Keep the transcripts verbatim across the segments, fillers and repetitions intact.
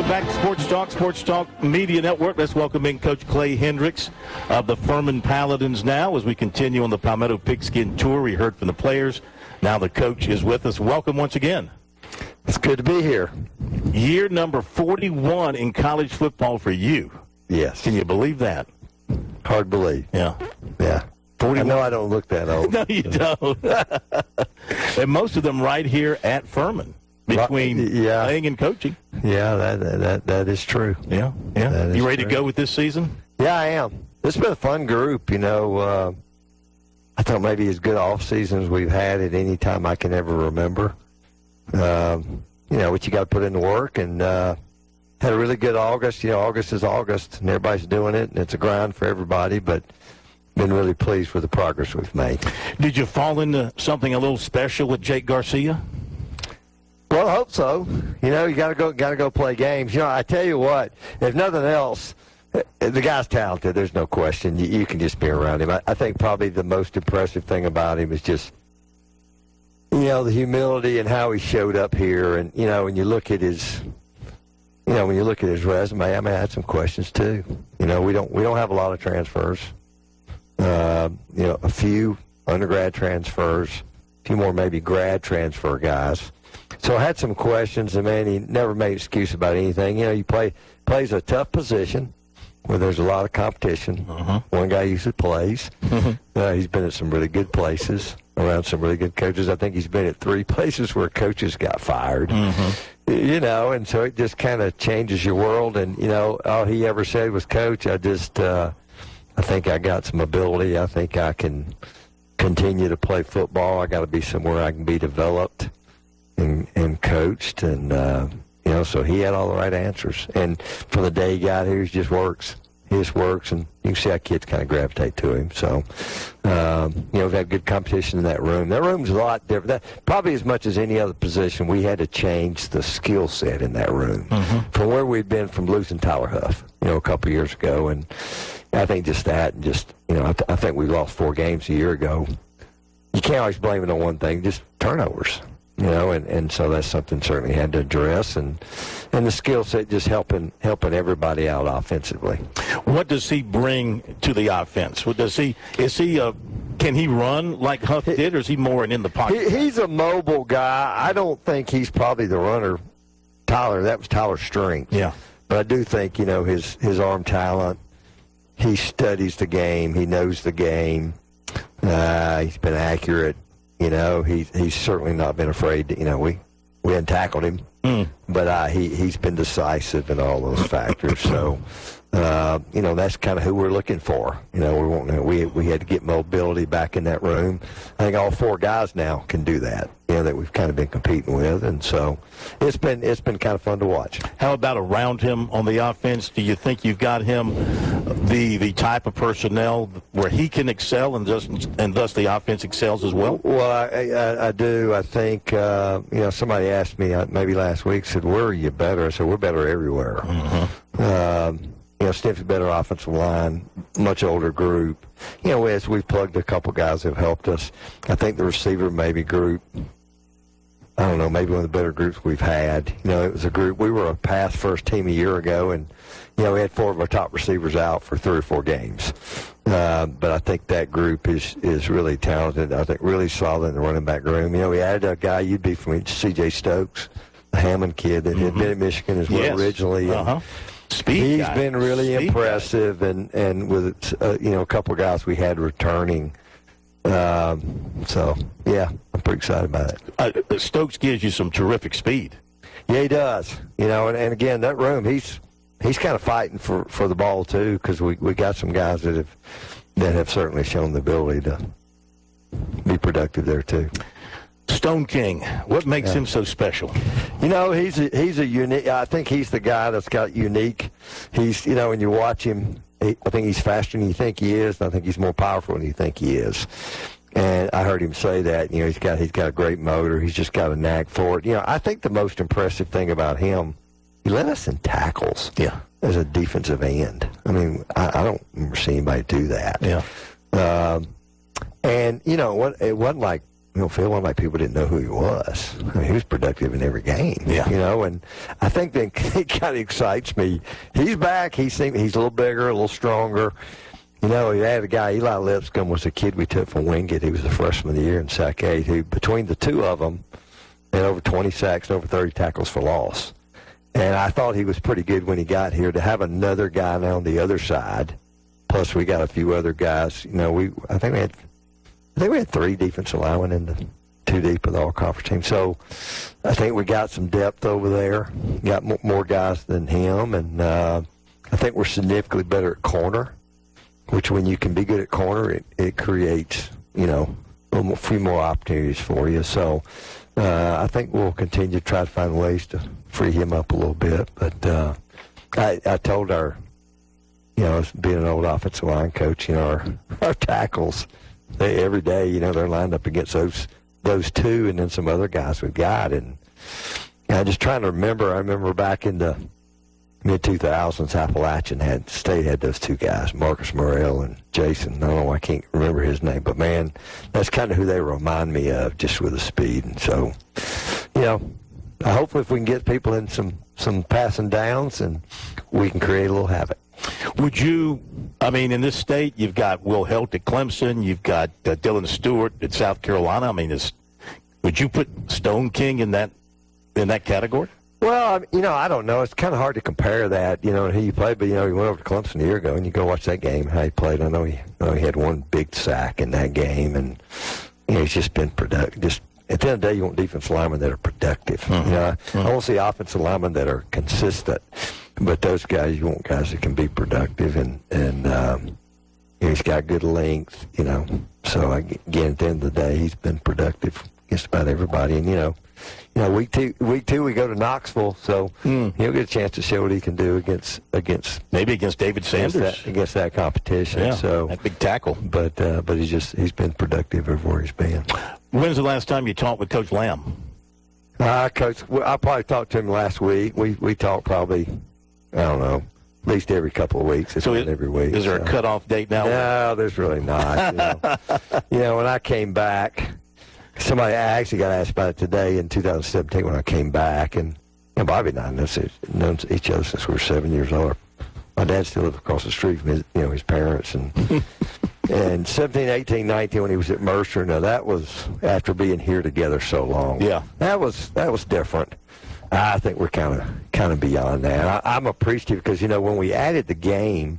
Welcome back to Sports Talk, Sports Talk Media Network. Let's welcome in Coach Clay Hendricks of the Furman Paladins now as we continue on the Palmetto Pigskin Tour. We heard from the players. Now the coach is with us. Welcome once again. It's good to be here. Year number forty-one in college football for you. Yes. Can you believe that? Hard to believe. Yeah. Yeah. forty-one. I know I don't look that old. No, you don't. And most of them right here at Furman. Between yeah. playing and coaching. Yeah, that that that is true. Yeah, yeah. That You ready true. to go with this season? Yeah, I am. It's been a fun group, you know. Uh, I thought maybe as good off seasons we've had at any time I can ever remember. Um, you know, what you got to put in the work, and uh, had a really good August. You know, August is August, and everybody's doing it, and it's a grind for everybody, but been really pleased with the progress we've made. Did you fall into something a little special with Jake Garcia? Well, I hope so. You know, you got to go, got to go play games. You know, I tell you what, if nothing else, the guy's talented. There's no question. You, you can just be around him. I, I think probably the most impressive thing about him is just, you know, the humility and how he showed up here. And you know, when you look at his, you know, when you look at his resume, I mean, I had some questions too. You know, we don't we don't have a lot of transfers. Uh, you know, a few undergrad transfers, a few more maybe grad transfer guys. So I had some questions, and, man, he never made excuse about anything. You know, you play plays a tough position where there's a lot of competition. Uh-huh. One guy usually plays. Mm-hmm. Uh, he's been at some really good places, around some really good coaches. I think he's been at three places where coaches got fired. Mm-hmm. You know, and so it just kind of changes your world. And, you know, all he ever said was, Coach, I just uh, I think I got some ability. I think I can continue to play football. I got to be somewhere I can be developed and, and coached, and uh, you know, so he had all the right answers. And from the day he got here, he just works. He just works, and you can see how kids kind of gravitate to him. So, um, you know, we've had good competition in that room. That room's a lot different. That, probably as much as any other position, we had to change the skill set in that room Mm-hmm. from where we'd been from losing Tyler Huff, you know, a couple years ago. And I think just that, and just, you know, I, th- I think we lost four games a year ago. You can't always blame it on one thing, just turnovers. You know, and, and so that's something certainly had to address, and and the skill set just helping helping everybody out offensively. What does he bring to the offense? What does he is he a can he run like Huff did, or is he more an in the pocket? He, he's a mobile guy. I don't think he's probably the runner. Tyler, that was Tyler's strength. Yeah, but I do think, you know, his his arm talent. He studies the game. He knows the game. Uh, he's been accurate. You know, he, he's certainly not been afraid to, you know, we, we hadn't tackled him, mm. but uh, he, he's been decisive in all those factors. So, uh, you know, that's kind of who we're looking for. You know, we want we we had to get mobility back in that room. I think all four guys now can do that, you know, that we've kind of been competing with. And so it's been it's been kind of fun to watch. How about around him on the offense? Do you think you've got him the the type of personnel where he can excel and just and thus the offense excels as well? Well, I, I, I do. I think, uh, you know, somebody asked me uh, maybe last week, said, where are you better? I said, we're better everywhere. Mm-hmm. Um, you know, Stiff's better offensive line, much older group. You know, as we've plugged a couple guys who have helped us. I think the receiver maybe group, I don't know, maybe one of the better groups we've had. You know, it was a group, we were a pass first team a year ago, and, you know, we had four of our top receivers out for three or four games. Uh, but I think that group is, is really talented. I think really solid in the running back room. You know, we added a guy you'd be from C J Stokes, the Hammond kid that mm-hmm. had been at Michigan as well yes. originally. And uh-huh. Speed he's guy. been really Speed impressive, guy. and, and with, uh, you know, a couple of guys we had returning. Um, so, yeah, I'm pretty excited about it. Uh, Stokes gives you some terrific speed. Yeah, he does. You know, and, and again, that room, he's he's kind of fighting for, for the ball, too, because we, we got some guys that have that have certainly shown the ability to be productive there, too. Stone King, what makes yeah. him so special? You know, he's a, he's a unique. I think he's the guy that's got unique. He's, you know, when you watch him, he, I think he's faster than you think he is, and I think he's more powerful than you think he is. And I heard him say that. You know, he's got he's got a great motor. He's just got a knack for it. You know, I think the most impressive thing about him, he led us in tackles. Yeah. As a defensive end. I mean, I, I don't remember seeing anybody do that. Yeah. Um, and you know what? It wasn't like you know, feel like people didn't know who he was. I mean, he was productive in every game. Yeah. You know, and I think that it kind of excites me. He's back. He seems, he's a little bigger, a little stronger. You know, he had a guy, Eli Lipscomb was a kid we took from Wingate. He was the freshman of the year in sack eight, who between the two of them had over twenty sacks and over thirty tackles for loss. And I thought he was pretty good when he got here. To have another guy now on the other side, plus we got a few other guys. You know, we I think we had I think we had three defensive linemen in the two deep of the all-conference team. So I think we got some depth over there. Got more guys than him, and uh, I think we're significantly better at corner. Which, when you can be good at corner, it, it creates, you know, a little more, few more opportunities for you. So uh, I think we'll continue to try to find ways to free him up a little bit. But uh, I, I told our, you know, being an old offensive line coach, you know, our, our tackles, they, every day, you know, they're lined up against those those two and then some other guys we've got. And, and I'm just trying to remember, I remember back in the mid two thousands, Appalachian had State had those two guys, Marcus Morrell and Jason. I don't know, I can't remember his name, but man, that's kind of who they remind me of, just with the speed. And so, you know, hopefully if we can get people in some some passing downs, and we can create a little havoc. Would you? I mean, in this state, you've got Will Helt at Clemson, you've got uh, Dylan Stewart at South Carolina. I mean, is would you put Stone King in that in that category? Well, you know, I don't know. It's kind of hard to compare that, you know, who you played. But, you know, he went over to Clemson a year ago, and you go watch that game, how he played. I know he, you know, he had one big sack in that game, and, you know, he's just been productive. Just at the end of the day, you want defensive linemen that are productive. Mm-hmm. You know, mm-hmm. I want to see offensive linemen that are consistent. But those guys, you want guys that can be productive, and, and um, you know, he's got good length, you know. So, again, at the end of the day, he's been productive against about everybody. And, you know, You know, week two, week two, we go to Knoxville, so mm. he'll get a chance to show what he can do against against maybe against David Sanders against that, against that competition. Yeah, so that big tackle. But uh, but he's just he's been productive everywhere he's been. When's the last time you talked with Coach Lamb? Uh, Coach, I probably talked to him last week. We we talked probably, I don't know, at least every couple of weeks. It's so it, every week. Is there so. a cutoff date now? No, there's really not. You know, you know when I came back. Somebody I actually got asked about it today in two thousand seventeen when I came back, and, and Bobby and I have known each other since we were seven years old. My dad still lived across the street from his, you know, his parents, and and seventeen, eighteen, nineteen when he was at Mercer. Now that was after being here together so long. Yeah, that was that was different. I think we're kind of kind of beyond that. I, I'm appreciative because you know when we added the game,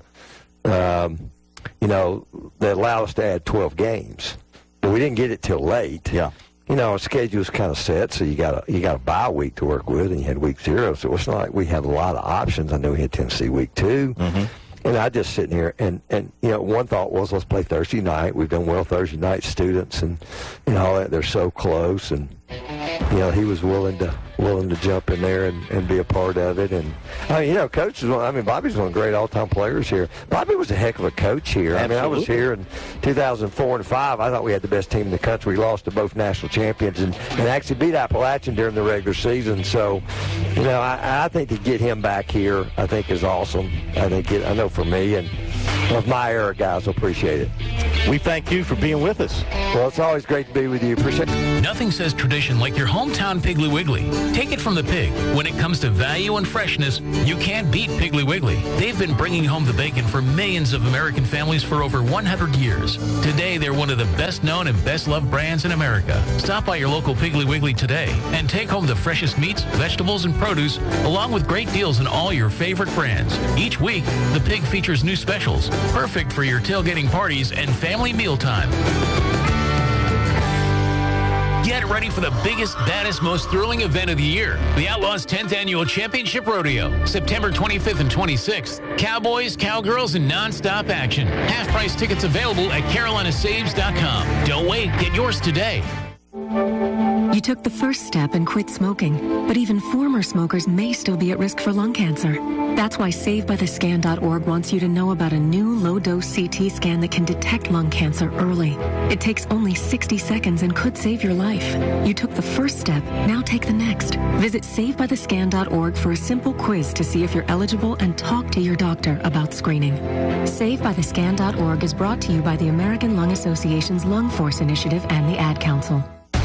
um, you know, they allowed us to add twelve games. But we didn't get it till late. Yeah. You know, our schedule was kind of set, so you got a you got a bye week to work with, and you had week zero. So it's not like we had a lot of options. I know we had Tennessee week two, mm-hmm. and I just sitting here and and you know one thought was let's play Thursday night. We've done well Thursday night, students and you know all that. They're so close, and you know he was willing to willing to jump in there and, and be a part of it. And I mean, you know, coach is one. I mean, Bobby's one of the great all-time players here. Bobby was a heck of a coach here. Absolutely. I mean, I was here in two thousand four and five. I thought we had the best team in the country. We lost to both national champions and, and actually beat Appalachian during the regular season. So, you know, I, I think to get him back here, I think is awesome. I think it, I know for me and of my era guys will appreciate it. We thank you for being with us. Well, it's always great to be with you. Appreciate it. Nothing says tradition like your hometown Piggly Wiggly. Take it from the pig. When it comes to value and freshness, you can't beat Piggly Wiggly. They've been bringing home the bacon for millions of American families for over one hundred years. Today, they're one of the best-known and best-loved brands in America. Stop by your local Piggly Wiggly today and take home the freshest meats, vegetables, and produce, along with great deals on all your favorite brands. Each week, the pig features new specials, perfect for your tailgating parties and family mealtime. Get ready for the biggest, baddest, most thrilling event of the year. The Outlaws' tenth Annual Championship Rodeo. September twenty-fifth and twenty-sixth. Cowboys, cowgirls, and non-stop action. Half-price tickets available at carolina saves dot com. Don't wait. Get yours today. You took the first step and quit smoking, but even former smokers may still be at risk for lung cancer. That's why save by the scan dot org wants you to know about a new low-dose C T scan that can detect lung cancer early. It takes only sixty seconds and could save your life. You took the first step, now take the next. Visit save by the scan dot org for a simple quiz to see if you're eligible and talk to your doctor about screening. save by the scan dot org is brought to you by the American Lung Association's Lung Force Initiative and the Ad Council.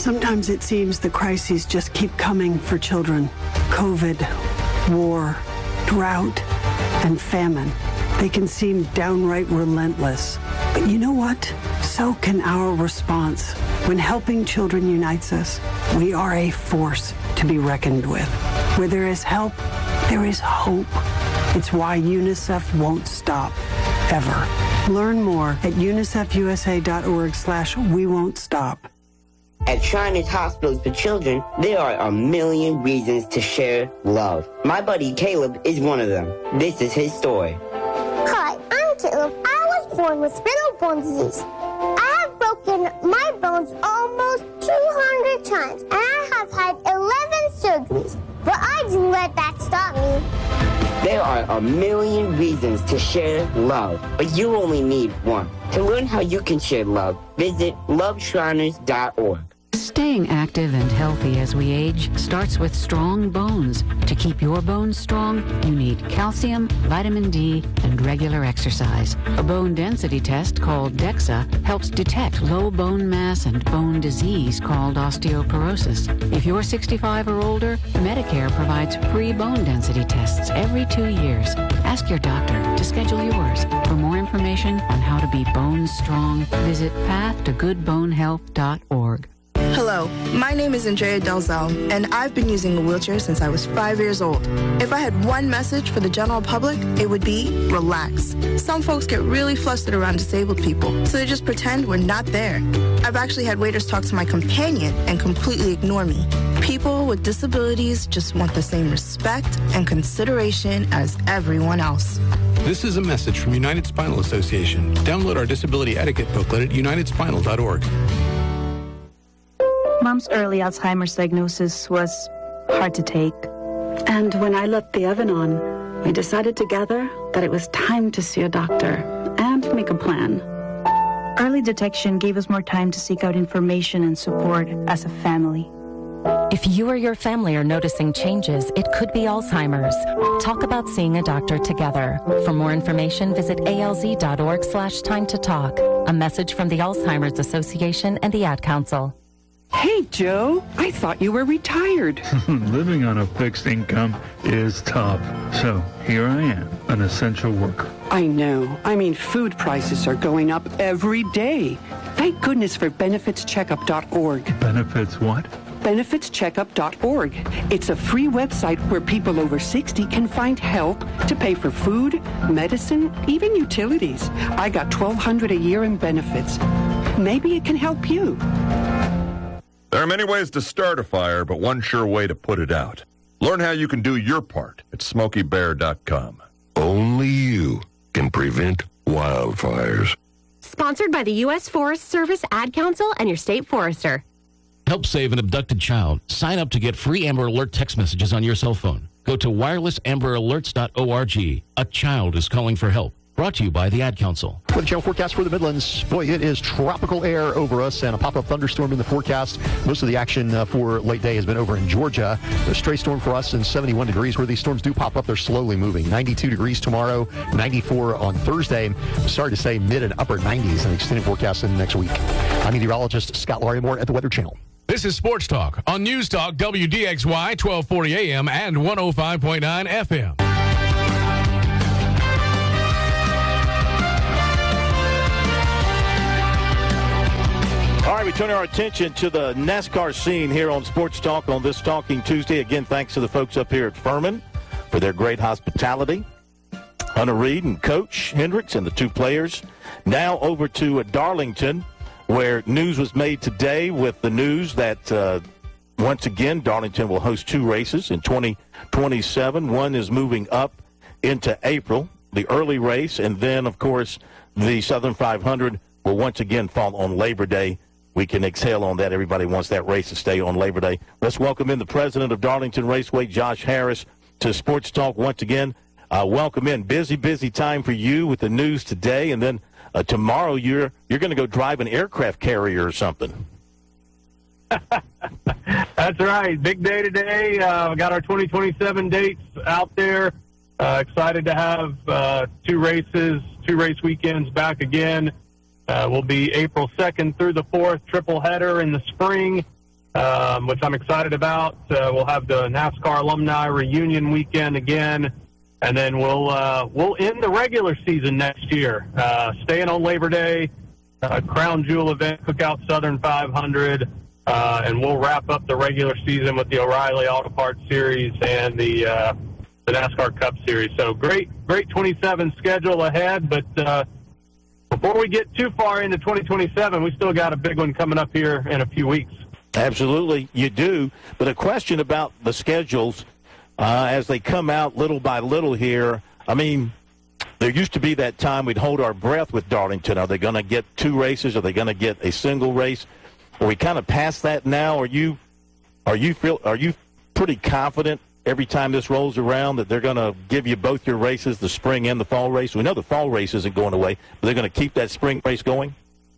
Sometimes it seems the crises just keep coming for children. COVID, war, drought, and famine. They can seem downright relentless. But you know what? So can our response. When helping children unites us, we are a force to be reckoned with. Where there is help, there is hope. It's why UNICEF won't stop, ever. Learn more at unicefusa.org slash we won't stop. At Shriners Hospitals for Children, there are a million reasons to share love. My buddy Caleb is one of them. This is his story. Hi, I'm Caleb. I was born with spinal bone disease. I have broken my bones almost two hundred times, and I have had eleven surgeries. But I didn't let that stop me. There are a million reasons to share love, but you only need one. To learn how you can share love, visit love shriners dot org. Staying active and healthy as we age starts with strong bones. To keep your bones strong, you need calcium, vitamin D, and regular exercise. A bone density test called DEXA helps detect low bone mass and bone disease called osteoporosis. If you're sixty-five or older, Medicare provides free bone density tests every two years. Ask your doctor to schedule yours. For more information on how to be bone strong, visit path to good bone health dot org. Hello, my name is Andrea Delzell, and I've been using a wheelchair since I was five years old. If I had one message for the general public, it would be relax. Some folks get really flustered around disabled people, so they just pretend we're not there. I've actually had waiters talk to my companion and completely ignore me. People with disabilities just want the same respect and consideration as everyone else. This is a message from United Spinal Association. Download our disability etiquette booklet at united spinal dot org. Mom's early Alzheimer's diagnosis was hard to take. And when I left the oven on, we decided together that it was time to see a doctor and make a plan. Early detection gave us more time to seek out information and support as a family. If you or your family are noticing changes, it could be Alzheimer's. Talk about seeing a doctor together. For more information, visit A L Z dot org slash time to talk. A message from the Alzheimer's Association and the Ad Council. Hey, Joe, I thought you were retired. Living on a fixed income is tough. So here I am, an essential worker. I know. I mean, food prices are going up every day. Thank goodness for benefits checkup dot org. Benefits what? benefits checkup dot org. It's a free website where people over sixty can find help to pay for food, medicine, even utilities. I got twelve hundred dollars a year in benefits. Maybe it can help you. There are many ways to start a fire, but one sure way to put it out. Learn how you can do your part at smoky bear dot com. Only you can prevent wildfires. Sponsored by the U S Forest Service, Ad Council, and your state forester. Help save an abducted child. Sign up to get free Amber Alert text messages on your cell phone. Go to wireless amber alerts dot org. A child is calling for help. Brought to you by the Ad Councel. For the channel forecast for the Midlands, boy, it is tropical air over us and a pop-up thunderstorm in the forecast. Most of the action uh, for late day has been over in Georgia. A stray storm for us in seventy-one degrees. Where these storms do pop up, they're slowly moving. ninety-two degrees tomorrow, ninety-four on Thursday. Sorry to say mid and upper nineties in the extended forecast in the next week. I'm meteorologist Scott Larimore at the Weather Channel. This is Sports Talk on News Talk W D X Y twelve forty A M and one oh five point nine F M. All right, we turn our attention to the NASCAR scene here on Sports Talk on this Talking Tuesday. Again, thanks to the folks up here at Furman for their great hospitality. Hunter Reed and Coach Hendricks and the two players. Now over to Darlington, where news was made today with the news that, uh, once again, Darlington will host two races in twenty twenty-seven. One is moving up into April, the early race, and then, of course, the Southern five hundred will once again fall on Labor Day. We can exhale on that. Everybody wants that race to stay on Labor Day. Let's welcome in the president of Darlington Raceway, Josh Harris, to Sports Talk once again. Uh, welcome in. Busy, busy time for you with the news today, and then uh, tomorrow you're you're going to go drive an aircraft carrier or something. That's right. Big day today. Uh, got our twenty twenty-seven dates out there. Uh, excited to have uh, two races, two race weekends back again. Uh, will be April second through the fourth, triple header in the spring, um, which I'm excited about. Uh, we'll have the NASCAR alumni reunion weekend again, and then we'll uh, we'll end the regular season next year, uh, staying on Labor Day, uh, Crown Jewel event, Cookout Southern five hundred, uh, and we'll wrap up the regular season with the O'Reilly Auto Parts Series and the uh, the NASCAR Cup Series. So great, great twenty-seven schedule ahead, but uh, before we get too far into twenty twenty-seven, we still got a big one coming up here in a few weeks. Absolutely, you do. But a question about the schedules uh, as they come out little by little here. I mean, there used to be that time we'd hold our breath with Darlington. Are they going to get two races? Are they going to get a single race? Are we kind of past that now? Are you, are you feel, are you pretty confident every time this rolls around that they're going to give you both your races, the spring and the fall race? We know the fall race isn't going away, but they're going to keep that spring race going?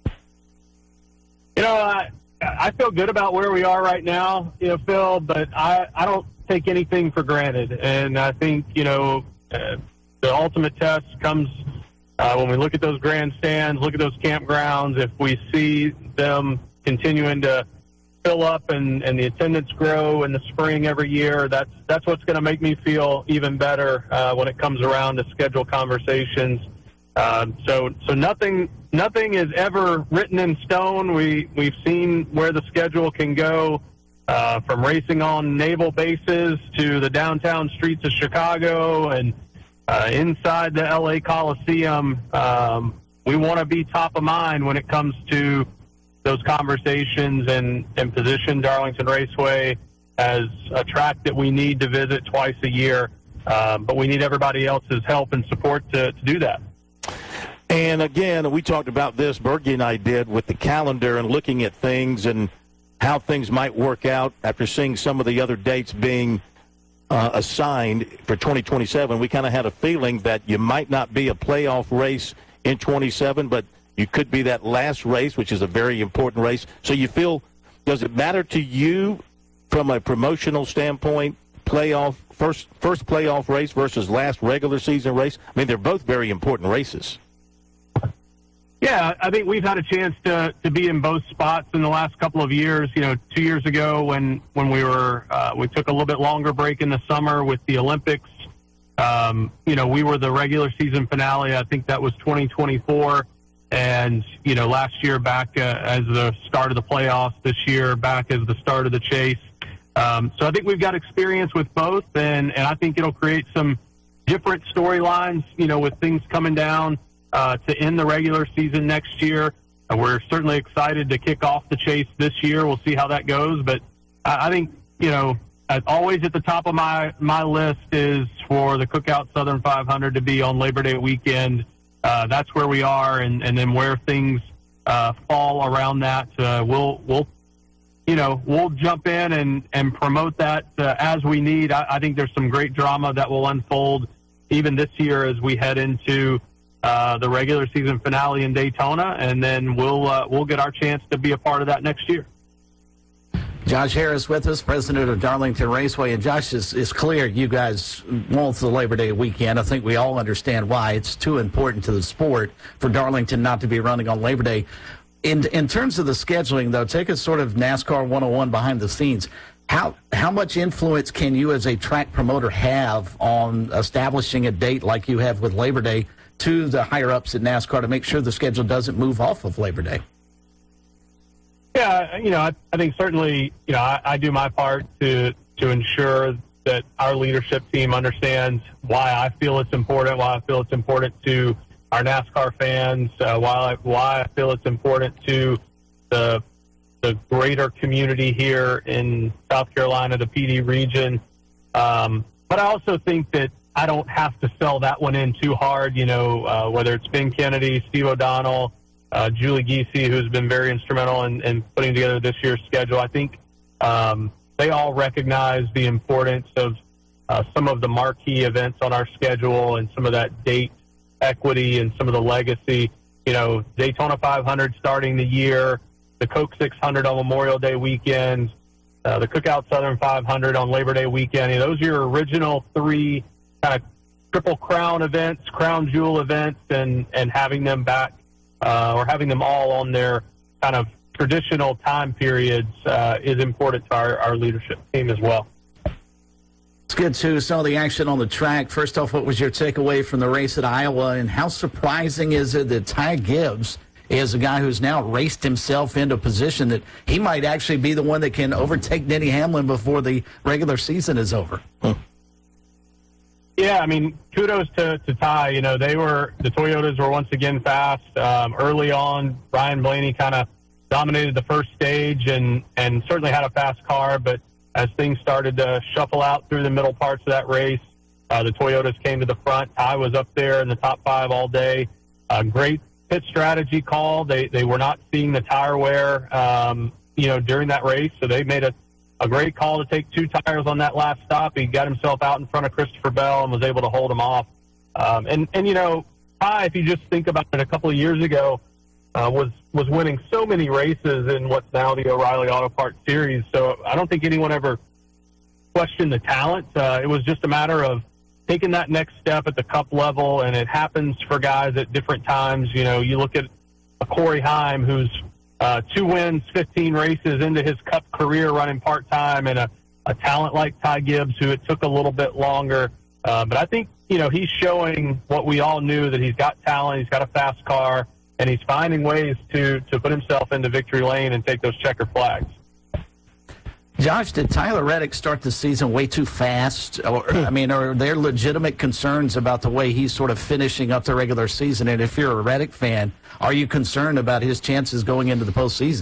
You know, I, I feel good about where we are right now, you know, Phil, but I, I don't take anything for granted. And I think, you know, uh, the ultimate test comes uh, when we look at those grandstands, look at those campgrounds. If we see them continuing to fill up and, and the attendance grow in the spring every year, that's that's what's going to make me feel even better uh, when it comes around to schedule conversations. Uh, so so nothing nothing is ever written in stone. We we've seen where the schedule can go, uh, from racing on naval bases to the downtown streets of Chicago and uh, inside the L A Coliseum. Um, we want to be top of mind when it comes to those conversations and, and position Darlington Raceway as a track that we need to visit twice a year. Uh, but we need everybody else's help and support to, to do that. And again, we talked about this, Bergie and I did, with the calendar and looking at things and how things might work out after seeing some of the other dates being uh, assigned for twenty twenty-seven. We kind of had a feeling that you might not be a playoff race in twenty-seven, but you could be that last race, which is a very important race. So you feel, does it matter to you from a promotional standpoint, playoff, first first playoff race versus last regular season race? I mean, they're both very important races. Yeah, I think we've had a chance to, to be in both spots in the last couple of years. You know, two years ago when, when we were, uh, we took a little bit longer break in the summer with the Olympics. Um, you know, we were the regular season finale. I think that was twenty twenty-four. And, you know, last year back uh, as the start of the playoffs, this year back as the start of the chase. Um, so I think we've got experience with both, and, and I think it'll create some different storylines, you know, with things coming down uh, to end the regular season next year. Uh, we're certainly excited to kick off the chase this year. We'll see how that goes. But I, I think, you know, as always at the top of my, my list is for the Cookout Southern five hundred to be on Labor Day weekend. Uh, that's where we are, and, and then where things uh, fall around that, uh, we'll we'll you know we'll jump in and, and promote that uh, as we need. I, I think there's some great drama that will unfold even this year as we head into uh, the regular season finale in Daytona, and then we'll uh, we'll get our chance to be a part of that next year. Josh Harris with us, president of Darlington Raceway. And Josh, is is clear you guys want the Labor Day weekend. I think we all understand why. It's too important to the sport for Darlington not to be running on Labor Day. In in terms of the scheduling, though, take us sort of NASCAR one oh one behind the scenes. How how much influence can you as a track promoter have on establishing a date like you have with Labor Day to the higher-ups at NASCAR to make sure the schedule doesn't move off of Labor Day? Yeah, you know, I, I think certainly, you know, I, I do my part to to ensure that our leadership team understands why I feel it's important, why I feel it's important to our NASCAR fans, uh, why I, why I feel it's important to the the greater community here in South Carolina, the P D region. Um, but I also think that I don't have to sell that one in too hard. You know, uh, whether it's Ben Kennedy, Steve O'Donnell, Uh, Julie Giese, who's been very instrumental in, in putting together this year's schedule. I think um, they all recognize the importance of uh, some of the marquee events on our schedule and some of that date equity and some of the legacy. You know, Daytona five hundred starting the year, the Coke six hundred on Memorial Day weekend, uh, the Cookout Southern five hundred on Labor Day weekend. You know, those are your original three kind of triple crown events, crown jewel events, and, and having them back Uh, or having them all on their kind of traditional time periods uh, is important to our, our leadership team as well. Let's get to some of the action on the track. First off, what was your takeaway from the race at Iowa, and how surprising is it that Ty Gibbs is a guy who's now raced himself into a position that he might actually be the one that can overtake Denny Hamlin before the regular season is over? Hmm. Yeah, I mean, kudos to, to Ty. You know, they were, the Toyotas were once again fast. Um, early on, Ryan Blaney kind of dominated the first stage and, and certainly had a fast car, but as things started to shuffle out through the middle parts of that race, uh, the Toyotas came to the front. Ty was up there in the top five all day. Uh, great pit strategy call. They they were not seeing the tire wear, um, you know, during that race, so they made a, a great call to take two tires on that last stop. He got himself out in front of Christopher Bell and was able to hold him off. Um, and, and, you know, Ty, if you just think about it, a couple of years ago, uh, was was winning so many races in what's now the O'Reilly Auto Parts Series. So I don't think anyone ever questioned the talent. Uh, it was just a matter of taking that next step at the Cup level, and it happens for guys at different times. You know, you look at a Corey Heim, who's uh, two wins, fifteen races into his Cup career running part-time, and a, a talent like Ty Gibbs, who it took a little bit longer. Uh, but I think, you know, he's showing what we all knew, that he's got talent, he's got a fast car, and he's finding ways to, to put himself into victory lane and take those checker flags. Josh, did Tyler Reddick start the season way too fast? Or, I mean, are there legitimate concerns about the way he's sort of finishing up the regular season? And if you're a Reddick fan, are you concerned about his chances going into the postseason?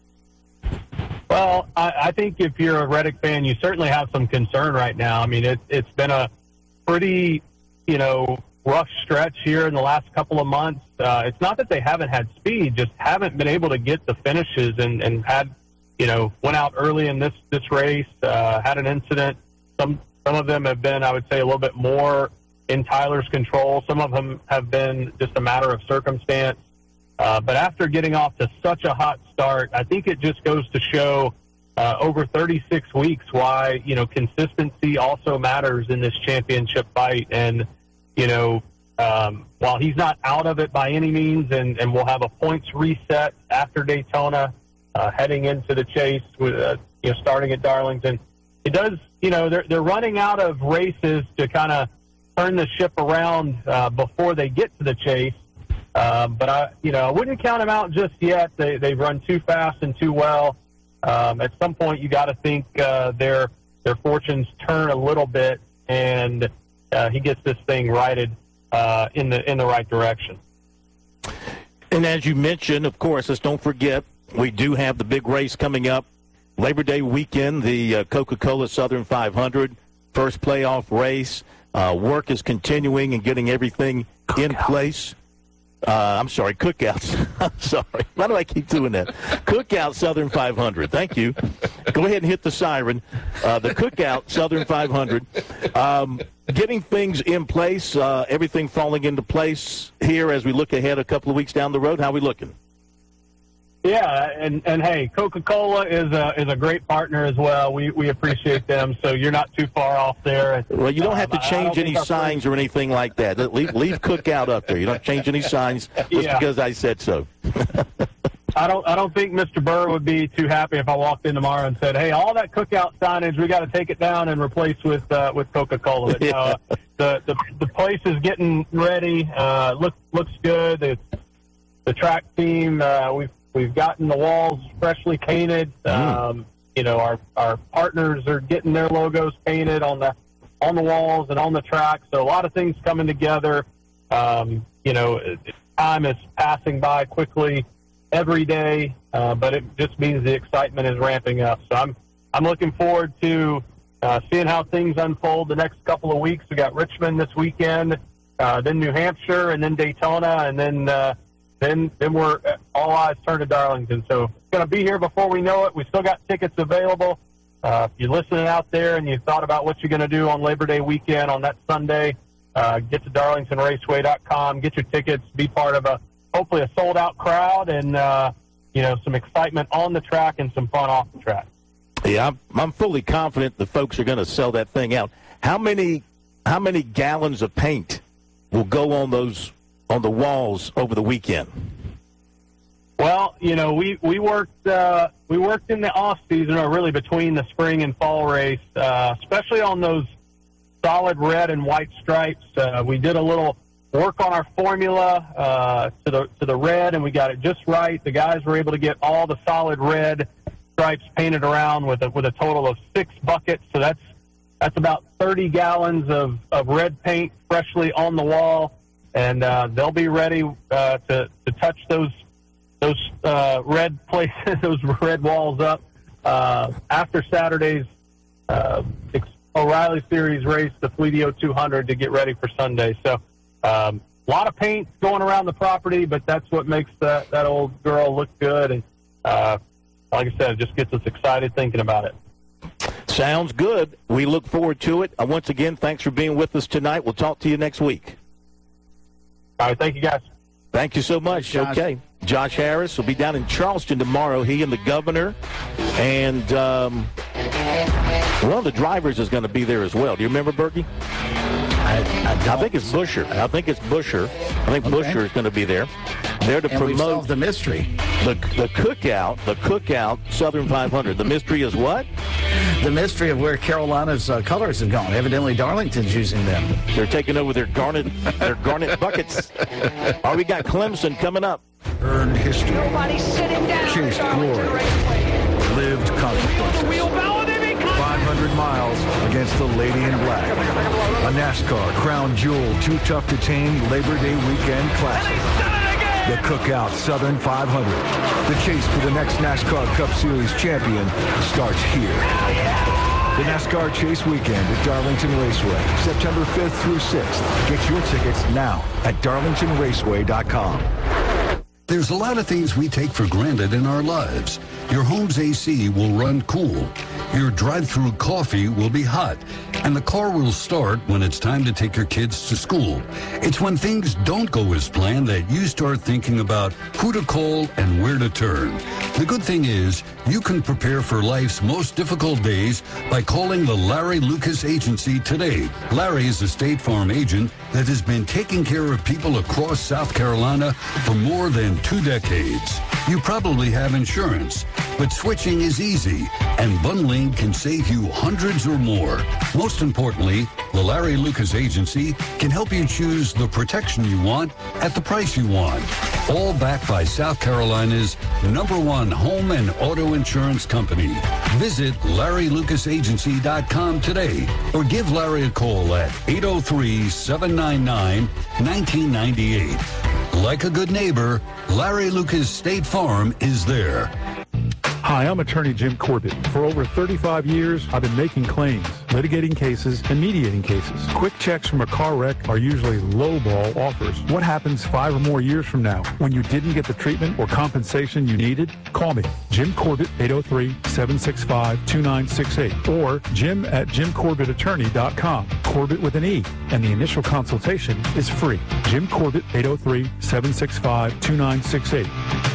Well, I, I think if you're a Reddick fan, you certainly have some concern right now. I mean, it, it's been a pretty, you know, rough stretch here in the last couple of months. Uh, it's not that they haven't had speed, just haven't been able to get the finishes and, and had, you know, went out early in this, this race, uh, had an incident. Some some of them have been, I would say, a little bit more in Tyler's control. Some of them have been just a matter of circumstance. Uh, but after getting off to such a hot start, I think it just goes to show uh, over thirty-six weeks why, you know, consistency also matters in this championship fight. And, you know, um, while he's not out of it by any means, and, and we'll have a points reset after Daytona, Uh, heading into the chase, with uh, you know, starting at Darlington, it does. You know, they're they're running out of races to kind of turn the ship around uh, before they get to the chase. Uh, but I, you know, I wouldn't count them out just yet. They they've run too fast and too well. Um, at some point, you got to think uh, their their fortunes turn a little bit, and uh, he gets this thing righted uh, in the in the right direction. And as you mentioned, of course, let's don't forget, we do have the big race coming up, Labor Day weekend, the uh, Coca-Cola Southern five hundred, first playoff race. Uh, work is continuing and getting everything Cookout. in place. Uh, I'm sorry, Cookouts. I'm sorry. Why do I keep doing that? Cookout Southern five hundred. Thank you. Go ahead and hit the siren. Uh, the Cookout Southern five hundred. Um, getting things in place, uh, everything falling into place here as we look ahead a couple of weeks down the road. How are we looking? Yeah, and, and hey, Coca-Cola is a is a great partner as well. We we appreciate them, so you're not too far off there. Well, you don't have to um, change any signs or anything like that. Leave leave Cookout up there. You don't change any signs just yeah. because I said so. I don't I don't think Mister Burr would be too happy if I walked in tomorrow and said, "Hey, all that Cookout signage, we got to take it down and replace with uh, with Coca-Cola." But, yeah. uh, the, the the place is getting ready. Uh, look looks good. It's, the track team, uh, we've We've gotten the walls freshly painted. Um, you know, our, our partners are getting their logos painted on the on the walls and on the track. So a lot of things coming together. Um, you know, time is passing by quickly every day, uh, but it just means the excitement is ramping up. So I'm I'm looking forward to uh, seeing how things unfold the next couple of weeks. We got Richmond this weekend, uh, then New Hampshire, and then Daytona, and then. Uh, Then, then we're all eyes turned to Darlington. So it's going to be here before we know it. We still got tickets available. Uh, if you're listening out there and you thought about what you're going to do on Labor Day weekend on that Sunday, uh, get to darlington raceway dot com, get your tickets, be part of a hopefully a sold out crowd, and uh, you know, some excitement on the track and some fun off the track. Yeah, I'm, I'm fully confident the folks are going to sell that thing out. How many how many gallons of paint will go on those? on the walls over the weekend? Well, you know, we we worked uh, we worked in the off season, or really between the spring and fall race, uh, especially on those solid red and white stripes. Uh, we did a little work on our formula uh, to the to the red, and we got it just right. The guys were able to get all the solid red stripes painted around with a, with a total of six buckets. So that's that's about thirty gallons of, of red paint freshly on the wall, and uh, they'll be ready uh, to to touch those. those uh, red places, those red walls up uh, after Saturday's uh, O'Reilly Series race, the Fleetio two hundred, to get ready for Sunday. So um, a lot of paint going around the property, but that's what makes that, that old girl look good. And uh, like I said, it just gets us excited thinking about it. Sounds good. We look forward to it. Uh, once again, thanks for being with us tonight. We'll talk to you next week. All right, thank you, guys. Thank you so much. Thanks, okay. Josh Harris will be down in Charleston tomorrow. He and the governor. And um, one of the drivers is going to be there as well. Do you remember, Berkey? I, I, I think it's Busher. I think it's Busher. I think okay. Busher is going to be there. There to and promote we've solved the mystery. The, the cookout, the cookout Southern five hundred. The mystery is what? The mystery of where Carolina's uh, colors have gone. Evidently, Darlington's using them. They're taking over their garnet, their garnet buckets. All right, we got Clemson coming up. Earned history. Nobody's sitting down. Chased glory. Lived consequences. five hundred miles against the Lady in Black. A NASCAR Crown Jewel Too Tough to Tame Labor Day Weekend Classic. The Cookout Southern five hundred. The chase for the next NASCAR Cup Series champion starts here. The NASCAR Chase Weekend at Darlington Raceway, September fifth through sixth. Get your tickets now at darlington raceway dot com. There's a lot of things we take for granted in our lives. Your home's A C will run cool. Your drive-through coffee will be hot. And the car will start when it's time to take your kids to school. It's when things don't go as planned that you start thinking about who to call and where to turn. The good thing is, you can prepare for life's most difficult days by calling the Larry Lucas Agency today. Larry is a State Farm agent that has been taking care of people across South Carolina for more than two decades. You probably have insurance, but switching is easy, and bundling can save you hundreds or more. Most importantly, the Larry Lucas Agency can help you choose the protection you want at the price you want. All backed by South Carolina's number one home and auto insurance company. Visit larry lucas agency dot com today or give Larry a call at eight oh three, seven nine nine, one nine nine eight. Like a good neighbor, Larry Lucas State Farm is there. Hi, I'm attorney Jim Corbett. For over thirty-five years, I've been making claims, litigating cases, and mediating cases. Quick checks from a car wreck are usually lowball offers. What happens five or more years from now when you didn't get the treatment or compensation you needed? Call me, Jim Corbett, eight oh three, seven six five, two nine six eight, or jim at jim corbett attorney dot com. Corbett with an E, and the initial consultation is free. Jim Corbett, eight oh three, seven six five, two nine six eight.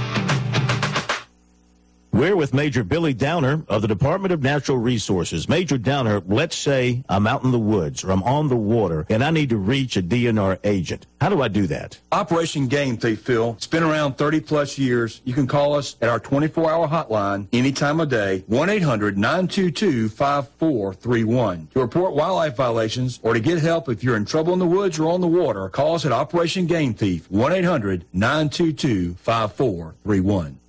We're with Major Billy Downer of the Department of Natural Resources. Major Downer, let's say I'm out in the woods or I'm on the water and I need to reach a D N R agent. How do I do that? Operation Game Thief, Phil. It's been around thirty plus years. You can call us at our twenty-four hour hotline any time of day, one eight hundred, nine two two, five four three one. To report wildlife violations or to get help if you're in trouble in the woods or on the water, call us at Operation Game Thief, one eight hundred, nine two two, five four three one.